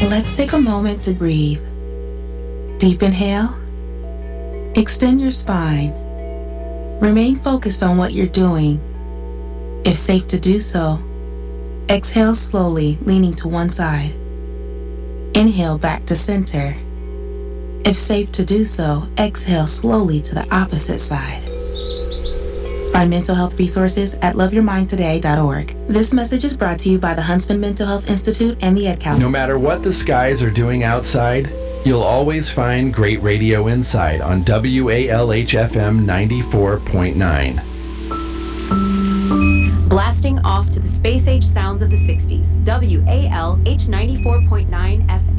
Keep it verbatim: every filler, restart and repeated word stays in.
Let's take a moment to breathe. Deep inhale. Extend your spine. Remain focused on what you're doing. If safe to do so, exhale slowly, leaning to one side. Inhale back to center. If safe to do so, exhale slowly to the opposite side. Find mental health resources at love your mind today dot org. This message is brought to you by the Huntsman Mental Health Institute and the Ad Council. No matter what the skies are doing outside, you'll always find great radio inside on W A L H F M ninety-four point nine. Blasting off to the space-age sounds of the sixties. W A L H ninety-four point nine F M.